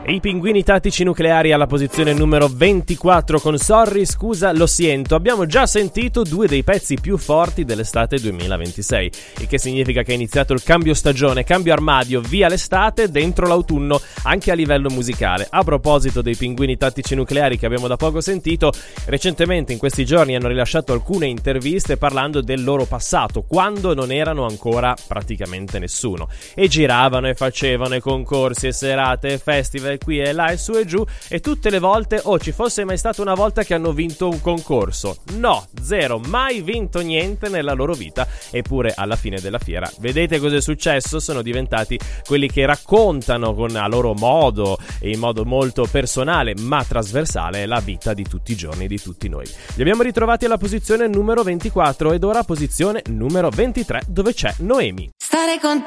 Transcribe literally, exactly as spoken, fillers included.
I Pinguini Tattici Nucleari alla posizione numero ventiquattro con Sorry, scusa, lo siento. Abbiamo già sentito due dei pezzi più forti dell'estate duemilaventisei, il che significa che è iniziato il cambio stagione, cambio armadio, via l'estate, dentro l'autunno, anche a livello musicale. A proposito dei Pinguini Tattici Nucleari che abbiamo da poco sentito, recentemente in questi giorni hanno rilasciato alcune interviste parlando del loro passato, quando non erano ancora praticamente nessuno, e giravano e facevano e concorsi e serate e festival qui e là e su e giù, e tutte le volte oh ci fosse mai stata una volta che hanno vinto un concorso? No, zero, mai vinto niente nella loro vita. Eppure alla fine della fiera vedete cosa è successo? Sono diventati quelli che raccontano con a loro modo e in modo molto personale ma trasversale la vita di tutti i giorni di tutti noi. Li abbiamo ritrovati alla posizione numero ventiquattro ed ora posizione numero ventitré, dove c'è Noemi. Stare con te